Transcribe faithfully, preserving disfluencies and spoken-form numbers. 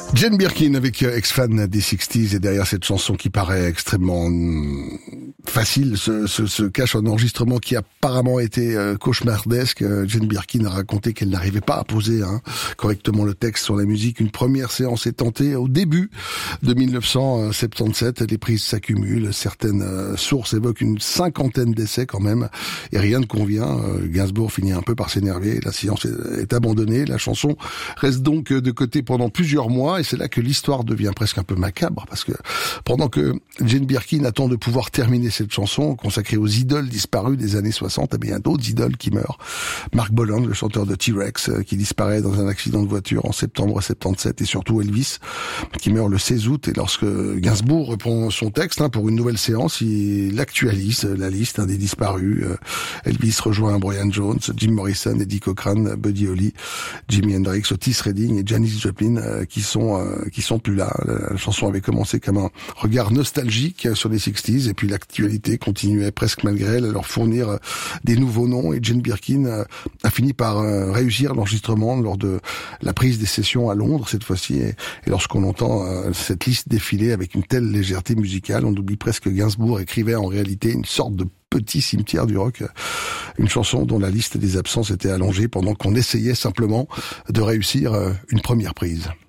Jane Birkin avec ex-fan des sixties, et derrière cette chanson qui paraît extrêmement facile se, se, se cache un enregistrement qui a apparemment été euh, cauchemardesque. Jane Birkin a raconté qu'elle n'arrivait pas à poser hein, correctement le texte sur la musique. Une première séance est tentée au début de mille neuf cent soixante-dix-sept. Les prises s'accumulent. Certaines euh, sources évoquent une cinquantaine d'essais quand même, et rien ne convient. Euh, Gainsbourg finit un peu par s'énerver. La séance est, est abandonnée. La chanson reste donc de côté pendant plusieurs mois. Et c'est là que l'histoire devient presque un peu macabre, parce que pendant que Jane Birkin attend de pouvoir terminer cette chanson consacrée aux idoles disparues des années soixante, eh bien d'autres idoles qui meurent. Mark Boland, le chanteur de T-Rex, qui disparaît dans un accident de voiture en septembre soixante-dix-sept, et surtout Elvis, qui meurt le seize août. Et lorsque Gainsbourg reprend son texte hein, pour une nouvelle séance, il actualise la liste hein, des disparus. Elvis rejoint Brian Jones, Jim Morrison, Eddie Cochran, Buddy Holly, Jimi Hendrix, Otis Redding et Janis Joplin, euh, qui sont euh, qui sont plus là. La, la chanson avait commencé comme un regard nostalgique sur les sixties, et puis l'actualité continuait presque malgré elle à leur fournir des nouveaux noms, et Jane Birkin a fini par réussir l'enregistrement lors de la prise des sessions à Londres cette fois-ci, et, et lorsqu'on entend cette liste défiler avec une telle légèreté musicale, on oublie presque que Gainsbourg écrivait en réalité une sorte de petit cimetière du rock, une chanson dont la liste des absences était allongée pendant qu'on essayait simplement de réussir une première prise.